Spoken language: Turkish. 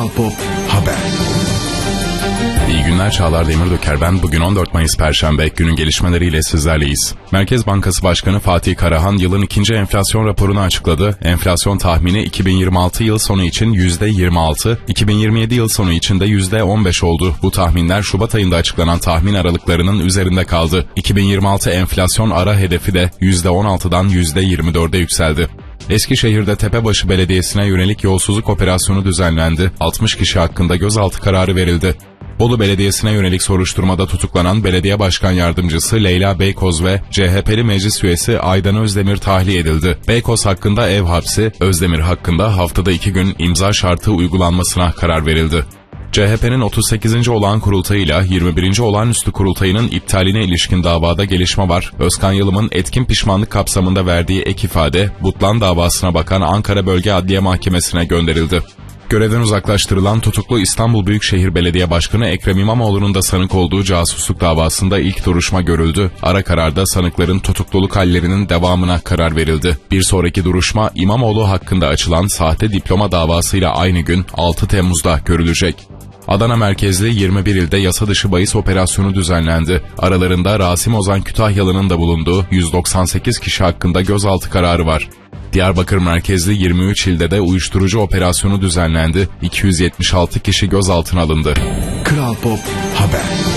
Kral Pop Haber. İyi günler, Çağlar Demirdöker ben. Bugün 14 Mayıs Perşembe, günün gelişmeleriyle sizlerleyiz. Merkez Bankası Başkanı Fatih Karahan yılın ikinci enflasyon raporunu açıkladı. Enflasyon tahmini 2026 yıl sonu için %26, 2027 yıl sonu için de %15 oldu. Bu tahminler Şubat ayında açıklanan tahmin aralıklarının üzerinde kaldı. 2026 enflasyon ara hedefi de %16'dan %24'e yükseldi. Eskişehir'de Tepebaşı Belediyesi'ne yönelik yolsuzluk operasyonu düzenlendi. 60 kişi hakkında gözaltı kararı verildi. Bolu Belediyesi'ne yönelik soruşturmada tutuklanan Belediye Başkan Yardımcısı Leyla Beykoz ve CHP'li meclis üyesi Aydan Özdemir tahliye edildi. Beykoz hakkında ev hapsi, Özdemir hakkında haftada 2 gün imza şartı uygulanmasına karar verildi. CHP'nin 38. olağan kurultayıyla 21. olağanüstü kurultayının iptaline ilişkin davada gelişme var. Özkan Yılım'ın etkin pişmanlık kapsamında verdiği ek ifade, Butlan davasına bakan Ankara Bölge Adliye Mahkemesi'ne gönderildi. Görevden uzaklaştırılan tutuklu İstanbul Büyükşehir Belediye Başkanı Ekrem İmamoğlu'nun da sanık olduğu casusluk davasında ilk duruşma görüldü. Ara kararda sanıkların tutukluluk hallerinin devamına karar verildi. Bir sonraki duruşma İmamoğlu hakkında açılan sahte diploma davasıyla aynı gün 6 Temmuz'da görülecek. Adana merkezli 21 ilde yasa dışı bahis operasyonu düzenlendi. Aralarında Rasim Ozan Kütahyalı'nın da bulunduğu 198 kişi hakkında gözaltı kararı var. Diyarbakır merkezli 23 ilde de uyuşturucu operasyonu düzenlendi. 276 kişi gözaltına alındı. Kral Pop Haber.